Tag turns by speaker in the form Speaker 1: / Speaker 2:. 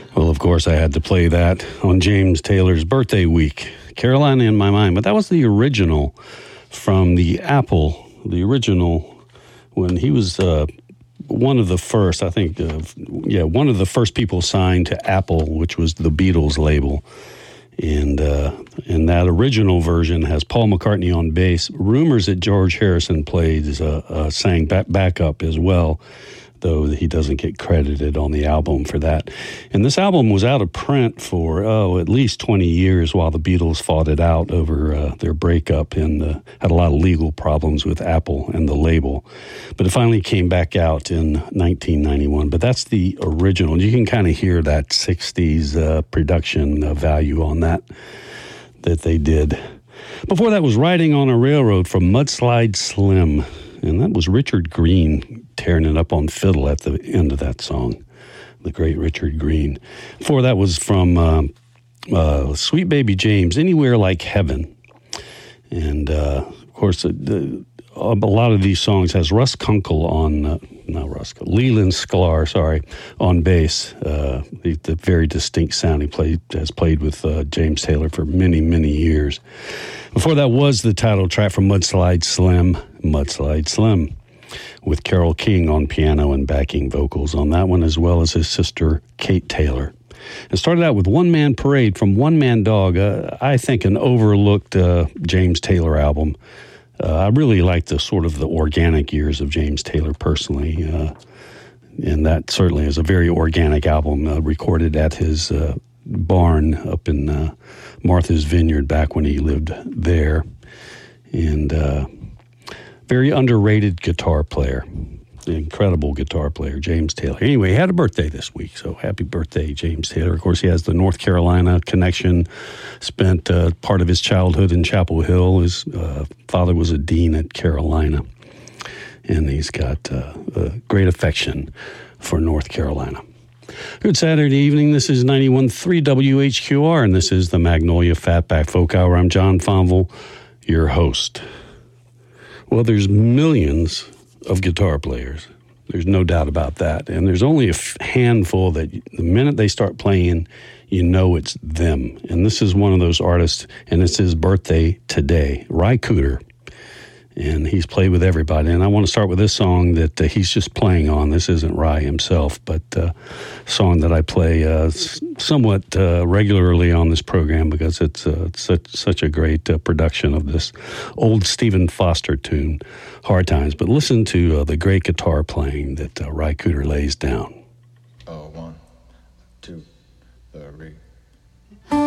Speaker 1: Well, of course, I had to play that on James Taylor's birthday week. Carolina in My Mind. But that was the original from the Apple, the original when he was one of the first, I think, one of the first people signed to Apple, which was the Beatles label. And that original version has Paul McCartney on bass. Rumors that George Harrison sang backup as well, though he doesn't get credited on the album for that. And this album was out of print for, at least 20 years while the Beatles fought it out over their breakup and had a lot of legal problems with Apple and the label. But it finally came back out in 1991. But that's the original. You can kind of hear that 60s production value on that they did. Before that was Riding on a Railroad from Mudslide Slim. And that was Richard Green tearing it up on fiddle at the end of that song, the great Richard Green. Before that was from Sweet Baby James, Anywhere Like Heaven. And, of course, a lot of these songs has Russ Kunkel on, Leland Sklar, on bass. The very distinct sound he has played with James Taylor for many, many years. Before that was the title track from Mudslide Slim, with Carole King on piano and backing vocals on that one, as well as his sister Kate Taylor. It started out with One Man Parade from One Man Dog, I think an overlooked James Taylor album. I really like the organic years of James Taylor personally, and that certainly is a very organic album recorded at his barn up in Martha's Vineyard back when he lived there. And very underrated guitar player, incredible guitar player, James Taylor. Anyway, he had a birthday this week, so happy birthday, James Taylor. Of course, he has the North Carolina connection, spent part of his childhood in Chapel Hill. His father was a dean at Carolina, and he's got a great affection for North Carolina. Good Saturday evening. This is 91.3 WHQR, and this is the Magnolia Fatback Folk Hour. I'm John Fonville, your host. Well, there's millions of guitar players. There's no doubt about that. And there's only a handful that the minute they start playing, you know it's them. And this is one of those artists, and it's his birthday today, Ry Cooder. And he's played with everybody. And I want to start with this song that he's just playing on. This isn't Ry himself, but a song that I play somewhat regularly on this program because it's such a great production of this old Stephen Foster tune, Hard Times. But listen to the great guitar playing that Ry Cooder lays down.
Speaker 2: Oh, 1, 2, 3.